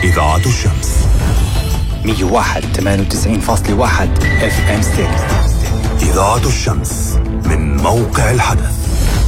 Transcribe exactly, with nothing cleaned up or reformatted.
إذاعة الشمس مية وواحد ثمانية وتسعين فاصلة واحد اف ام ستيريو. إذاعة الشمس من موقع الحدث.